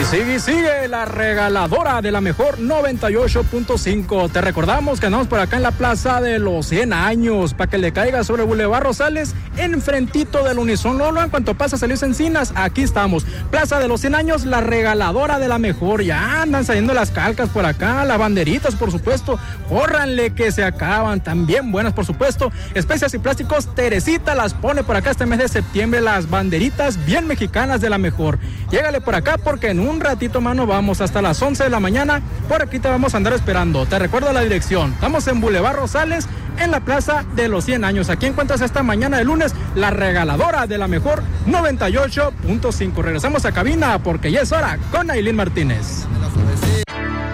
Sigue la regaladora de la mejor 98.5. Te recordamos que andamos por acá en la Plaza de los 100 años, para que le caiga sobre Boulevard Rosales, enfrentito del Unison Lolo. En cuanto pasa Luis Encinas, aquí estamos. Plaza de los 100 años, la regaladora de la mejor. Ya andan saliendo las calcas por acá, las banderitas, por supuesto. Córranle que se acaban, también buenas, por supuesto. Especias y plásticos, Teresita las pone por acá este mes de septiembre, las banderitas bien mexicanas de la mejor. Llégale por acá porque en un ratito, mano, vamos hasta las 11 de la mañana. Por aquí te vamos a andar esperando. Te recuerdo la dirección. Estamos en Boulevard Rosales, en la Plaza de los 100 años. Aquí encuentras esta mañana de lunes la regaladora de la mejor 98.5. Regresamos a cabina porque ya es hora con Ailín Martínez.